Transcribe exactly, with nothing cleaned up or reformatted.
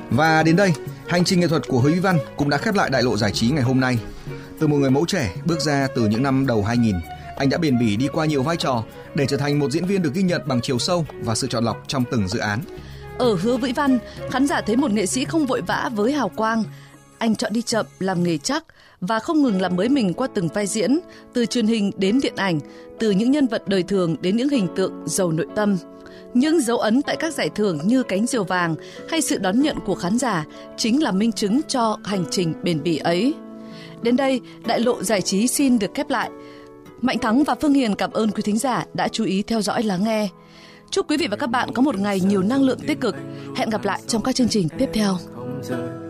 Và đến đây, hành trình nghệ thuật của Hứa Vĩ Văn cũng đã khép lại đại lộ giải trí ngày hôm nay. Từ một người mẫu trẻ bước ra từ những năm đầu hai nghìn, anh đã bền bỉ đi qua nhiều vai trò để trở thành một diễn viên được ghi nhận bằng chiều sâu và sự chọn lọc trong từng dự án. Ở Hứa Vĩ Văn, khán giả thấy một nghệ sĩ không vội vã với hào quang. Anh chọn đi chậm, làm nghề chắc và không ngừng làm mới mình qua từng vai diễn, từ truyền hình đến điện ảnh, từ những nhân vật đời thường đến những hình tượng giàu nội tâm. Những dấu ấn tại các giải thưởng như cánh diều vàng hay sự đón nhận của khán giả chính là minh chứng cho hành trình bền bỉ ấy. Đến đây, đại lộ giải trí xin được khép lại. Mạnh Thắng và Phương Hiền cảm ơn quý thính giả đã chú ý theo dõi lắng nghe. Chúc quý vị và các bạn có một ngày nhiều năng lượng tích cực. Hẹn gặp lại trong các chương trình tiếp theo.